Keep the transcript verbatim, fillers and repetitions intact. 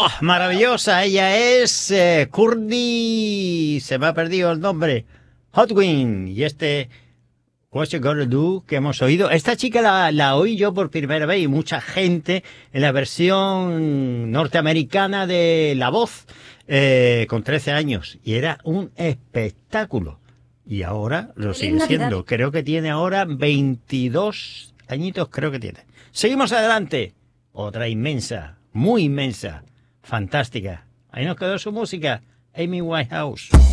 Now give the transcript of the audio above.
¡Oh, maravillosa! Ella es eh, Courtney, se me ha perdido el nombre, Hotwin, y este What You Gonna Do que hemos oído. Esta chica la, la oí yo por primera vez y mucha gente en la versión norteamericana de La Voz, eh, con trece años, y era un espectáculo. Y ahora lo Feliz sigue Navidad. siendo. Creo que tiene ahora veintidós añitos, creo que tiene. Seguimos adelante. Otra inmensa, muy inmensa, fantástica. Ahí nos quedó su música, Amy Winehouse.